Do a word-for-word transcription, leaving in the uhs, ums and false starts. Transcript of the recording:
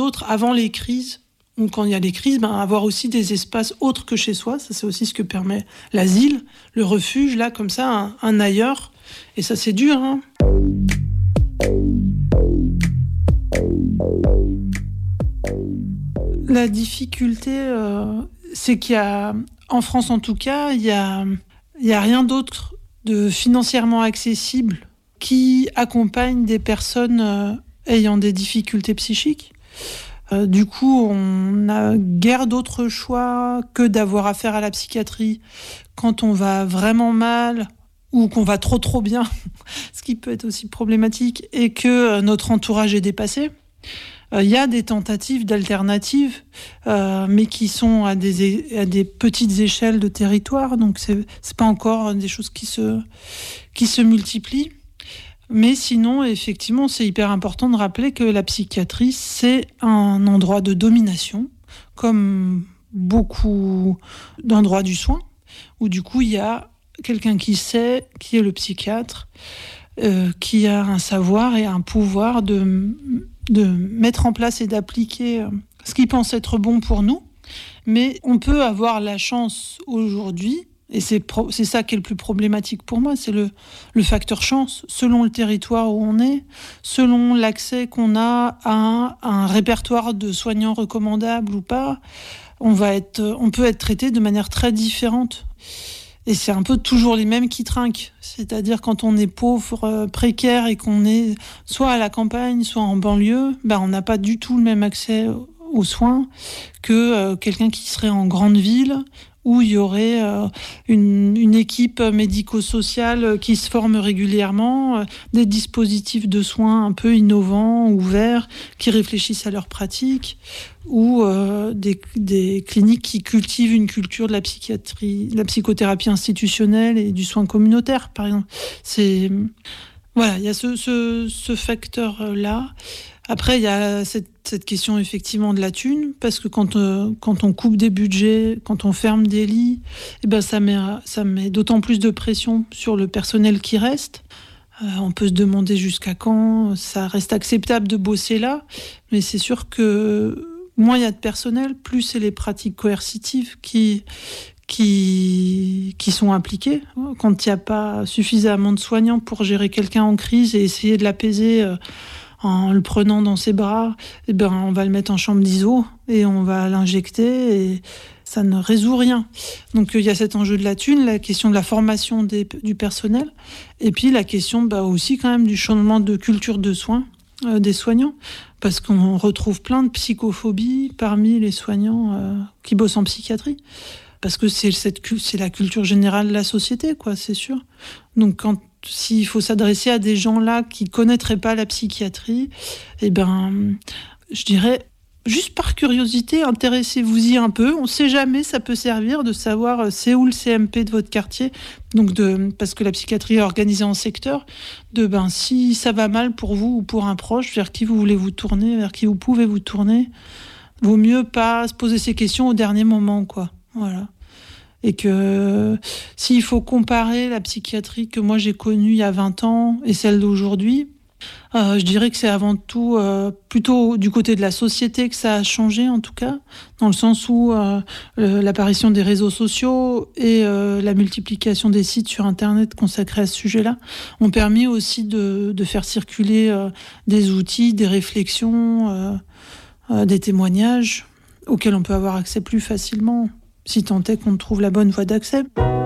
d'autres avant les crises, ou quand il y a les crises, ben, avoir aussi des espaces autres que chez soi. Ça, c'est aussi ce que permet l'asile, le refuge, là, comme ça, un, un ailleurs. Et ça, c'est dur, hein. La difficulté, euh, c'est qu'il y a, en France en tout cas, il y a, il y a rien d'autre de financièrement accessible qui accompagne des personnes euh, ayant des difficultés psychiques. Euh, du coup, on n'a guère d'autre choix que d'avoir affaire à la psychiatrie quand on va vraiment mal ou qu'on va trop trop bien, ce qui peut être aussi problématique, et que euh, notre entourage est dépassé. Il euh, y a des tentatives d'alternatives, euh, mais qui sont à des, à des petites échelles de territoire, donc c'est, c'est pas encore des choses qui se, qui se multiplient. Mais sinon, effectivement, c'est hyper important de rappeler que la psychiatrie, c'est un endroit de domination, comme beaucoup d'endroits du soin, où du coup, il y a quelqu'un qui sait, qui est le psychiatre, euh, qui a un savoir et un pouvoir de, de mettre en place et d'appliquer ce qu'il pense être bon pour nous. Mais on peut avoir la chance aujourd'hui, et c'est, pro- c'est ça qui est le plus problématique pour moi, c'est le, le facteur chance, selon le territoire où on est, selon l'accès qu'on a à un, à un répertoire de soignants recommandables ou pas, on, va être, on peut être traité de manière très différente. Et c'est un peu toujours les mêmes qui trinquent. C'est-à-dire quand on est pauvre, euh, précaire et qu'on est soit à la campagne, soit en banlieue, ben on n'a pas du tout le même accès aux soins que euh, quelqu'un qui serait en grande ville où il y aurait euh, une, une équipe médico-sociale qui se forme régulièrement, euh, des dispositifs de soins un peu innovants, ouverts, qui réfléchissent à leurs pratiques, ou euh, des, des cliniques qui cultivent une culture de la psychiatrie, de la psychothérapie institutionnelle et du soin communautaire, par exemple. C'est, voilà, il y a ce, ce, ce facteur-là. Après, il y a cette, cette question effectivement de la thune, parce que quand, euh, quand on coupe des budgets, quand on ferme des lits, eh ben ça met, ça met d'autant plus de pression sur le personnel qui reste. Euh, on peut se demander jusqu'à quand ça reste acceptable de bosser là, mais c'est sûr que moins il y a de personnel, plus c'est les pratiques coercitives qui, qui, qui sont impliquées. Quand il n'y a pas suffisamment de soignants pour gérer quelqu'un en crise et essayer de l'apaiser euh, en le prenant dans ses bras, eh ben, on va le mettre en chambre d'iso et on va l'injecter et ça ne résout rien. Donc il y a cet enjeu de la thune, la question de la formation des, du personnel, et puis la question bah, aussi quand même du changement de culture de soins euh, des soignants, parce qu'on retrouve plein de psychophobie parmi les soignants euh, qui bossent en psychiatrie, parce que c'est, cette, c'est la culture générale de la société, quoi, c'est sûr. Donc quand s'il faut s'adresser à des gens-là qui ne connaîtraient pas la psychiatrie, eh ben, je dirais, juste par curiosité, intéressez-vous-y un peu. On ne sait jamais, ça peut servir de savoir c'est où le C M P de votre quartier. Donc de, parce que la psychiatrie est organisée en secteur, de ben, si ça va mal pour vous ou pour un proche, vers qui vous voulez vous tourner, vers qui vous pouvez vous tourner, vaut mieux pas se poser ces questions au dernier moment, quoi. Voilà. Et que s'il faut comparer la psychiatrie que moi j'ai connue il y a vingt ans et celle d'aujourd'hui, euh, je dirais que c'est avant tout euh, plutôt du côté de la société que ça a changé, en tout cas, dans le sens où euh, le, l'apparition des réseaux sociaux et euh, la multiplication des sites sur Internet consacrés à ce sujet-là ont permis aussi de, de faire circuler euh, des outils, des réflexions, euh, euh, des témoignages auxquels on peut avoir accès plus facilement, si tant est qu'on trouve la bonne voie d'accès.